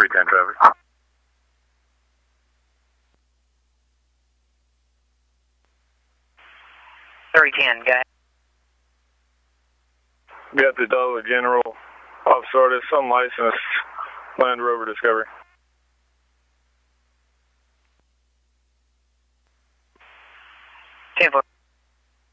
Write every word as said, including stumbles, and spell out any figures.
ten traffic. thirty ten, go ahead. Got the Dollar General Officer Artist, unlicensed Land Rover Discovery. ten four.